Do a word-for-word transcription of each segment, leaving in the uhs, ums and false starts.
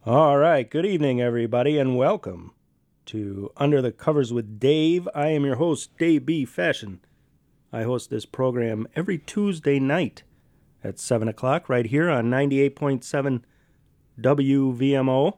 All right, good evening, everybody, and welcome to Under the Covers with Dave. I am your host, Dave B. Fashion. I host this program every Tuesday night at seven o'clock right here on ninety-eight point seven W V M O.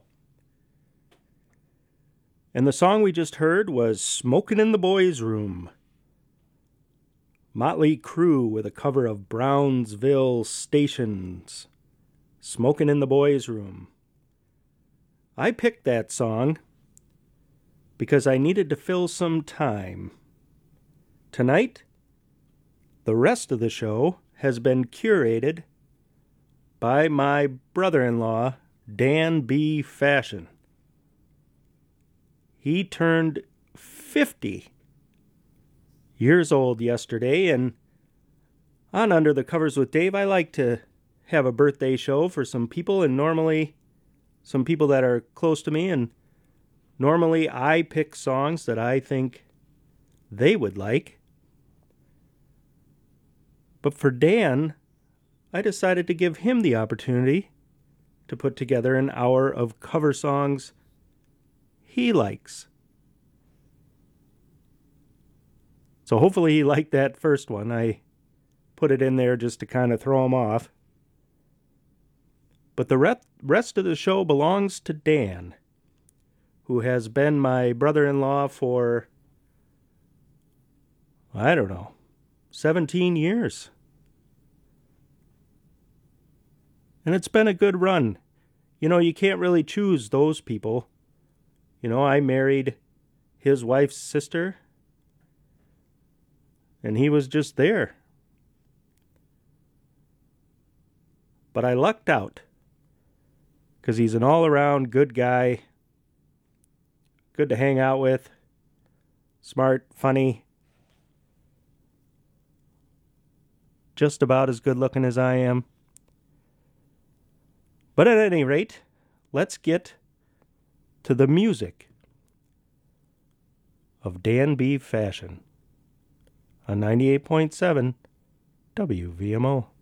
And the song we just heard was Smokin' in the Boys' Room. Motley Crue with a cover of Brownsville Station's Smokin' in the Boys' Room. I picked that song because I needed to fill some time. Tonight, the rest of the show has been curated by my brother-in-law, Dan B. Fashion. He turned fifty years old yesterday, and on Under the Covers with Dave, I like to have a birthday show for some people, and normally some people that are close to me, and normally I pick songs that I think they would like. But for Dan, I decided to give him the opportunity to put together an hour of cover songs he likes. So hopefully he liked that first one. I put it in there just to kind of throw him off. But the rest of the show belongs to Dan, who has been my brother-in-law for, I don't know, seventeen years. And it's been a good run. You know, you can't really choose those people. You know, I married his wife's sister, and he was just there. But I lucked out, because he's an all-around good guy, good to hang out with, smart, funny, just about as good-looking as I am. But at any rate, let's get to the music of Dan B. Fashion on ninety-eight point seven W V M O.